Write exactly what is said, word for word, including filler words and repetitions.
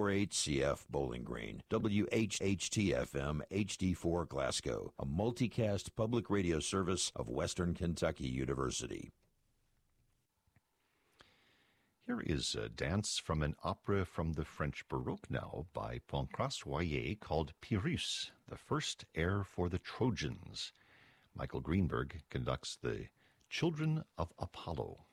four H C F Bowling Green, W H H T F M H D four Glasgow, a multicast public radio service of Western Kentucky University. Here is a dance from an opera from the French Baroque now by Pancras Royer called Pyrrhus, the first heir for the Trojans. Michael Greenberg conducts the Children of Apollo.